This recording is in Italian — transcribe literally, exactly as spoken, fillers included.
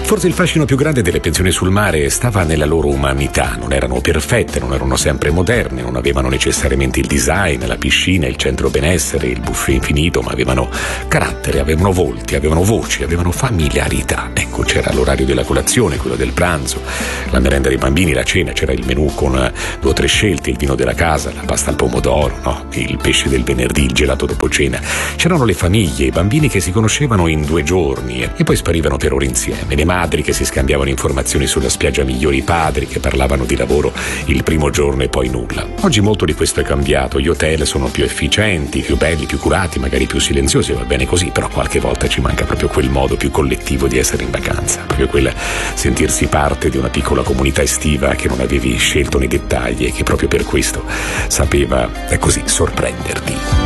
Forse il fascino più grande delle pensioni sul mare stava nella loro umanità. Non erano perfette, non erano sempre moderne, non avevano necessariamente il design, la piscina, il centro benessere, il buffet infinito, ma avevano carattere, avevano volti, avevano voci, avevano familiarità. Ecco, c'era l'orario della colazione, quello del pranzo, la merenda dei bambini, la cena, c'era il menù con due o tre scelte, il vino della casa, la pasta al pomodoro, no? Il pesce del venerdì, il gelato dopo cena. C'erano le famiglie, i bambini che si conoscevano in due giorni e poi sparivano per ore insieme, le madri che si scambiavano informazioni sulla spiaggia migliori, i padri che parlavano di lavoro il primo giorno e poi nulla. Oggi molto di questo è cambiato, gli hotel sono più efficienti, più belli, più curati, magari più silenziosi, va bene così, però qualche volta ci manca proprio quel modo più collettivo di essere in vacanza, proprio quel sentirsi parte di una piccola comunità estiva che non avevi scelto nei dettagli e che proprio per questo sapeva, è così, sorprenderti.